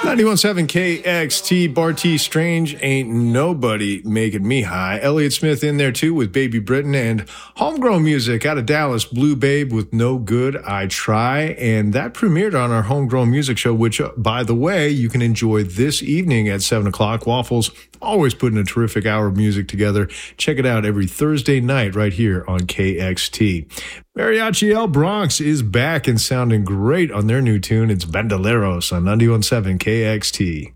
91.7 KXT, Barty Strange, Ain't Nobody Making Me High. Elliott Smith in there too with Baby Britain, and homegrown music out of Dallas, Blue Babe with No Good I Try. And that premiered on our Homegrown Music Show, which, by the way, you can enjoy this evening at 7 o'clock. Waffles always putting a terrific hour of music together. Check it out every Thursday night right here on KXT. Mariachi El Bronx is back and sounding great on their new tune. It's Bandoleros on 91.7 KXT.